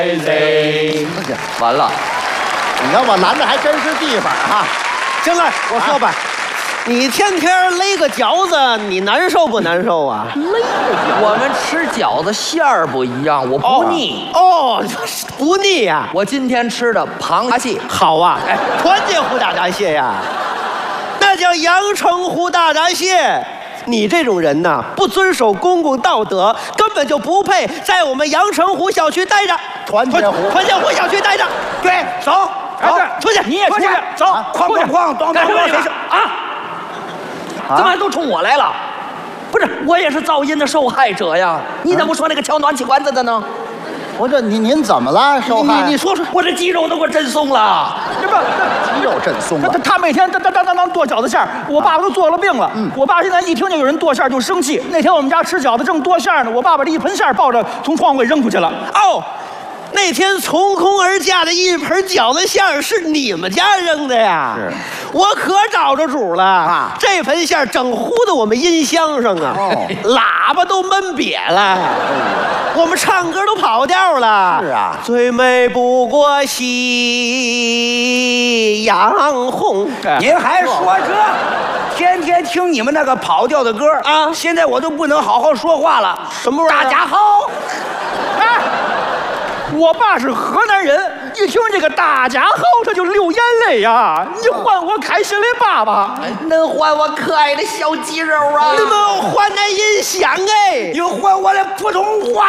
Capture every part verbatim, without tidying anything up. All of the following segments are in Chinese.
完了， 你看我拦的还真是地方哈。 行了，我说吧。啊你天天勒个饺子，你难受不难受啊？勒个饺子， 我们吃饺子馅儿不一样，我不腻。 哦，不腻呀、啊。 我今天吃的螃蟹， 好啊，哎，团结湖大闸蟹呀，那叫阳澄湖大闸蟹。你这种人呐，不遵守公共道德，根本就不配在我们阳澄湖小区待着。 团结湖， 团结湖小区待着。 对，走， 走，出去， 你也出去，走，哐哐哐，咚咚咚，谁是啊？ 怎么还都冲我来了？不是，我也是噪音的受害者呀！你怎么不说那个敲暖气管子的呢？ 我这您您怎么了？受害？ 你你说说， 我这肌肉都给我震松了。 这不， 肌肉震松了。 他他每天当当当当当剁饺子馅儿，我爸爸都做了病了。嗯，我爸现在一听见有人剁馅儿就生气。那天我们家吃饺子正剁馅儿呢，我爸把这一盆馅儿抱着从窗户给扔出去了。 哦。那天从空而降的一盆饺子馅儿是你们家扔的呀？ 是， 我可找着主了啊！这盆馅儿整糊到我们音箱上啊，哦、喇叭都闷瘪了，哎、我们唱歌都跑调了。 是啊， 最美不过夕阳红。 您还说这？天天听你们那个跑调的歌啊，现在我都不能好好说话了。 什么味儿？ 大家好。哎。我爸是河南人，一听这个大家好，他就流眼泪呀、啊。你换我开心的爸爸， 能换我可爱的小肌肉啊？ 你们换那音响哎， 又换我的普通话。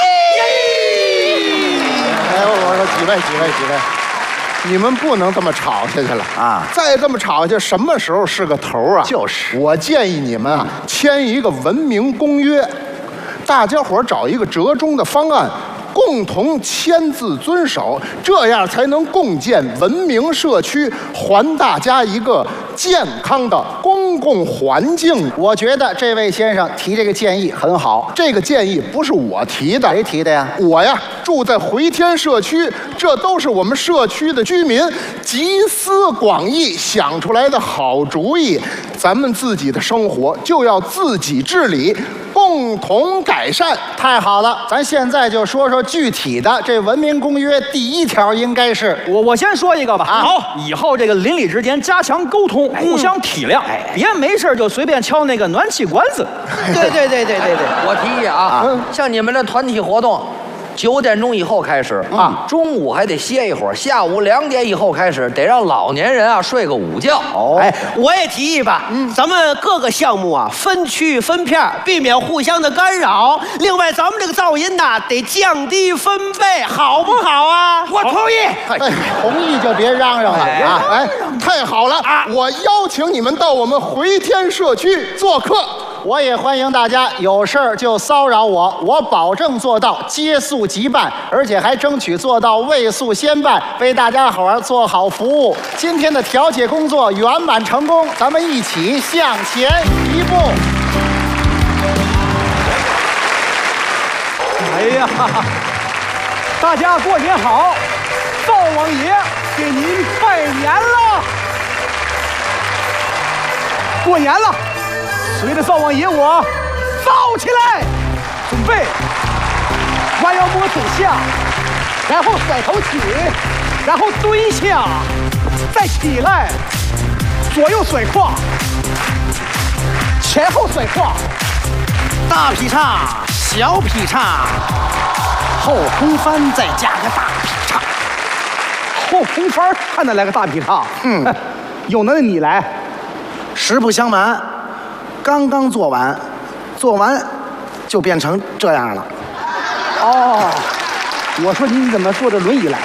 哎，我说几位几位几位，你们不能这么吵下去了啊！再这么吵下去，什么时候是个头啊？就是，我建议你们啊，签一个文明公约，大家伙找一个折中的方案。共同签字遵守，这样才能共建文明社区，还大家一个健康的公共环境。 我觉得这位先生提这个建议很好。 这个建议不是我提的， 谁提的呀？ 我呀，住在回天社区，这都是我们社区的居民集思广益想出来的好主意。咱们自己的生活就要自己治理，共同改善。 太好了，咱现在就说说具体的。这文明公约第一条应该是我我先说一个吧。 啊、 好，以后这个邻里之间加强沟通，哎、互相体谅，哎、别没事就随便敲那个暖气管子。 对对对对对对， 我提议啊，啊像你们的团体活动。九点钟以后开始啊，中午还得歇一会儿，下午两点以后开始得让老年人啊睡个午觉。 哦，哎，我也提议吧，嗯，咱们各个项目啊分区分片，避免互相的干扰。另外，咱们这个噪音呐得降低分贝，好不好啊？ 我同意。 哎，同意就别嚷嚷了啊！哎，太好了啊！我邀请你们到我们回天社区做客。 我也欢迎大家有事儿就骚扰我，我保证做到接速即办，而且还争取做到未速先办，为大家伙儿做好服务。今天的调解工作圆满成功，咱们一起向前一步。 哎呀，大家过年好！灶王爷给您拜年了，过年了。随着灶王爷我燥起来，准备弯腰摸头下，然后甩头起，然后蹲下，再起来，左右甩胯，前后甩胯， 大劈叉，小劈叉，后空翻再加个大劈叉， 后空翻还能来个大劈叉？嗯，有能耐你来。 实不相瞒。刚刚做完，做完就变成这样了。 哦，我说你怎么坐着轮椅来